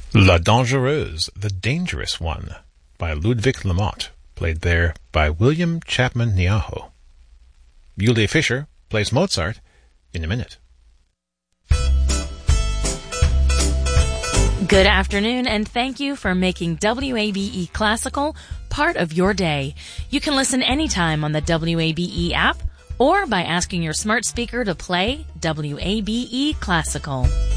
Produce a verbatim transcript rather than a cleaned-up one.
La Dangereuse, The Dangerous One, by Ludwig Lamotte, played there by William Chapman Niaho. Yulia Fisher plays Mozart in a minute. Good afternoon, and thank you for making W A B E Classical part of your day. You can listen anytime on the W A B E app or by asking your smart speaker to play W A B E Classical.